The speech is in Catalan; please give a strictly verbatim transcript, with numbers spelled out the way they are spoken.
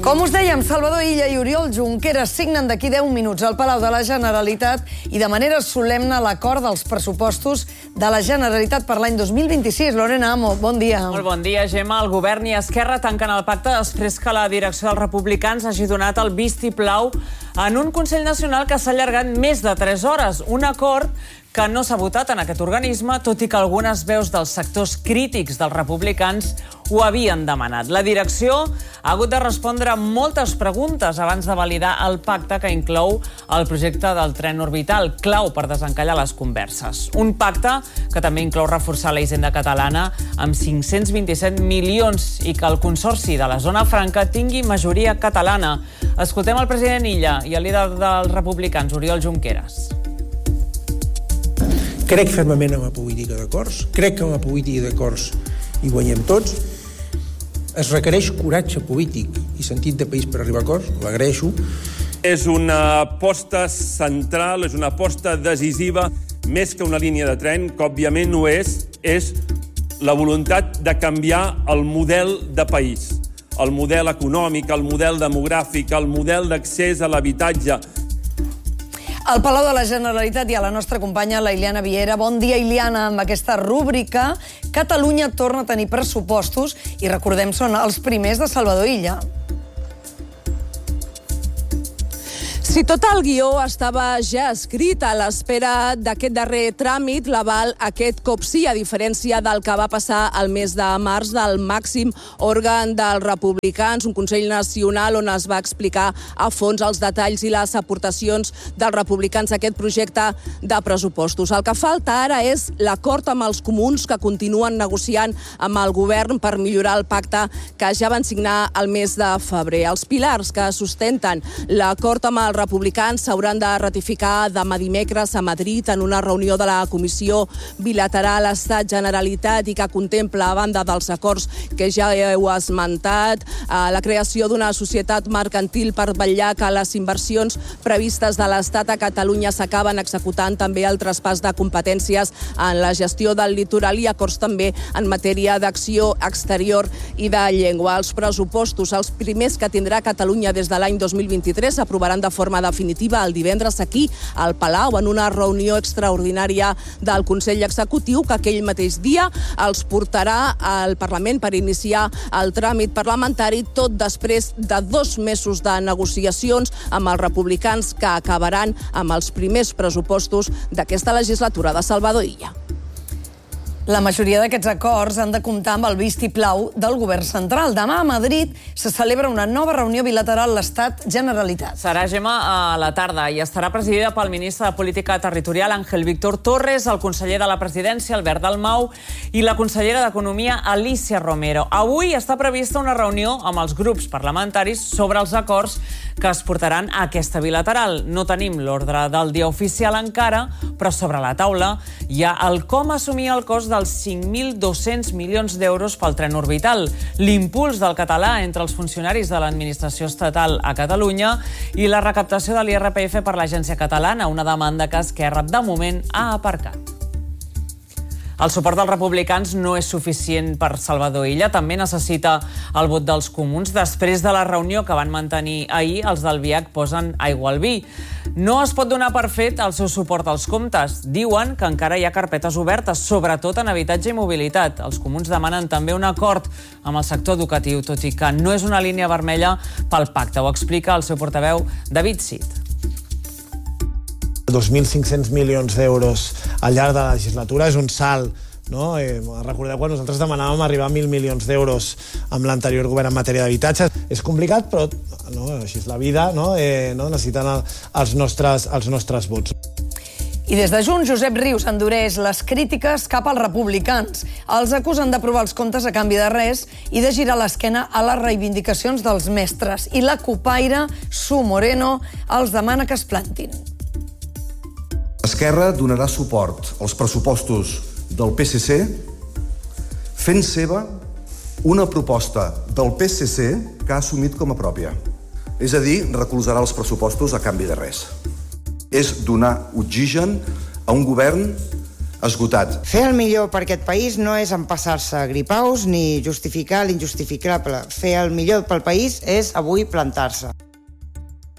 Com us dèiem, Salvador Illa i Oriol Junqueras signen d'aquí deu minuts al Palau de la Generalitat i de manera solemne l'acord dels pressupostos de la Generalitat per l'any dos mil vint-i-sis. Lorena Amo, bon dia. Molt bon dia, Gemma. El govern i Esquerra tanquen el pacte després que la direcció dels republicans hagi donat el vistiplau en un Consell Nacional que s'ha allargat més de tres hores. Un acord que no s'ha votat en aquest organisme, tot i que algunes veus dels sectors crítics dels republicans ho havien demanat. La direcció ha hagut de respondre moltes preguntes abans de validar el pacte que inclou el projecte del tren orbital, clau per desencallar les converses. Un pacte que també inclou reforçar la hisenda catalana amb cinc-cents vint-i-set milions i que el Consorci de la Zona Franca tingui majoria catalana. Escoltem el president Illa i el líder dels republicans, Oriol Junqueras. Crec fermament en la política d'acords, crec que en la política d'acords hi guanyem tots. Es requereix coratge polític i sentit de país per arribar a acords, l'agraeixo. És una aposta central, és una aposta decisiva, més que una línia de tren, que òbviament ho és, és la voluntat de canviar el model de país, el model econòmic, el model demogràfic, el model d'accés a l'habitatge. Al Palau de la Generalitat hi ha la nostra companya, la Iliana Viera. Bon dia, Iliana, amb aquesta rúbrica. Catalunya torna a tenir pressupostos i, recordem, són els primers de Salvador Illa. Si tot el guió estava ja escrit a l'espera d'aquest darrer tràmit, l'aval aquest cop sí, a diferència del que va passar el mes de març del màxim òrgan dels republicans, un Consell Nacional on es va explicar a fons els detalls i les aportacions dels republicans a aquest projecte de pressupostos. El que falta ara és l'acord amb els comuns que continuen negociant amb el govern per millorar el pacte que ja van signar el mes de febrer. Els pilars que sustenten l'acord amb els republicans s'hauran de ratificar demà dimecres a Madrid en una reunió de la Comissió Bilateral Estat-Generalitat i que contempla, a banda dels acords que ja heu esmentat, la creació d'una societat mercantil per vetllar que les inversions previstes de l'Estat a Catalunya s'acaben executant, també el traspàs de competències en la gestió del litoral i acords també en matèria d'acció exterior i de llengua. Els pressupostos, els primers que tindrà Catalunya des de l'any dos mil vint-i-tres, s'aprovaran de forma definitiva el divendres aquí al Palau en una reunió extraordinària del Consell Executiu que aquell mateix dia els portarà al Parlament per iniciar el tràmit parlamentari, tot després de dos mesos de negociacions amb els republicans que acabaran amb els primers pressupostos d'aquesta legislatura de Salvador Illa. La majoria d'aquests acords han de comptar amb el vistiplau del govern central. Demà a Madrid se celebra una nova reunió bilateral l'Estat-Generalitat. Serà, Gemma, a la tarda i estarà presidida pel ministre de Política Territorial, Ángel Víctor Torres, el conseller de la Presidència, Albert Dalmau, i la consellera d'Economia, Alícia Romero. Avui està prevista una reunió amb els grups parlamentaris sobre els acords que es portaran a aquesta bilateral. No tenim l'ordre del dia oficial encara, però sobre la taula hi ha el com assumir el cost dels cinc mil dos-cents milions d'euros pel tren orbital, l'impuls del català entre els funcionaris de l'administració estatal a Catalunya i la recaptació de l'I R P F per l'Agència Catalana, una demanda que Esquerra de moment ha aparcat. El suport dels republicans no és suficient per Salvador Illa, també necessita el vot dels comuns. Després de la reunió que van mantenir ahir, els del V I A C posen aigua al vi. No es pot donar per fet el seu suport als comptes. Diuen que encara hi ha carpetes obertes, sobretot en habitatge i mobilitat. Els comuns demanen també un acord amb el sector educatiu, tot i que no és una línia vermella pel pacte. Ho explica el seu portaveu, David Cid. dos mil cinc-cents milions d'euros al llarg de la legislatura és un salt, no? Eh, recordeu quan nosaltres demanàvem arribar a mil milions d'euros amb l'anterior govern en matèria d'habitatge. És complicat, però no, així és la vida, no? Eh, no? Necessiten el, els, nostres, els nostres vots. I des de Junts, Josep Rius endureix les crítiques cap als republicans. Els acusen d'aprovar els comptes a canvi de res i de girar l'esquena a les reivindicacions dels mestres. I la copaire, Su Moreno, els demana que es plantin. Esquerra donarà suport als pressupostos del P S C fent seva una proposta del P S C que ha assumit com a pròpia. És a dir, recolzarà els pressupostos a canvi de res. És donar oxigen a un govern esgotat. Fer el millor per aquest país no és empassar-se gripaus ni justificar l'injustificable. Fer el millor pel país és avui plantar-se.